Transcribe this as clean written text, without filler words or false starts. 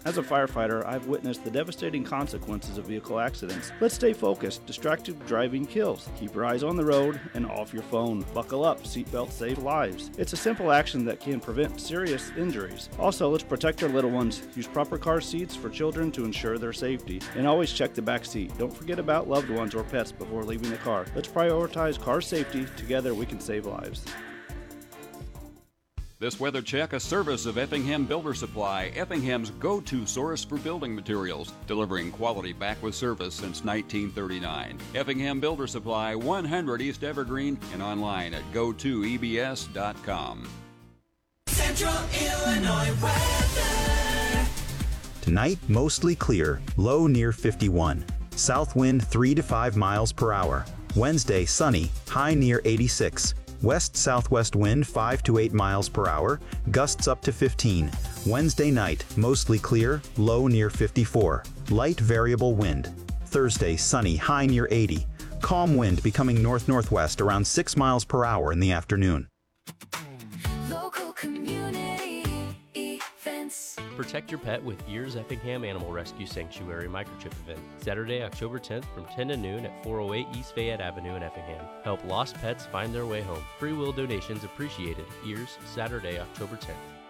As a firefighter, I've witnessed the devastating consequences of vehicle accidents. Let's stay focused. Distracted driving kills. Keep your eyes on the road and off your phone. Buckle up. Seatbelts save lives. It's a simple action that can prevent serious injuries. Also, let's protect our little ones. Use proper car seats for children to ensure their safety. And always check the back seat. Don't forget about loved ones or pets before leaving the car. Let's prioritize car safety. Together we can save lives. This weather check, a service of Effingham Builder Supply, Effingham's go-to source for building materials, delivering quality back with service since 1939. Effingham Builder Supply, 100 East Evergreen, and online at go2ebs.com. Central Illinois weather. Tonight, mostly clear, low near 51. South wind 3 to 5 miles per hour. Wednesday, sunny, high near 86. West-southwest wind 5 to 8 miles per hour, gusts up to 15. Wednesday night, mostly clear, low near 54. Light variable wind. Thursday, sunny, high near 80. Calm wind becoming north-northwest around 6 miles per hour in the afternoon. Local community events. Protect your pet with Ears Effingham Animal Rescue Sanctuary microchip event. Saturday, October 10th from 10 to noon at 408 East Fayette Avenue in Effingham. Help lost pets find their way home. Free will donations appreciated. Ears, Saturday, October 10th.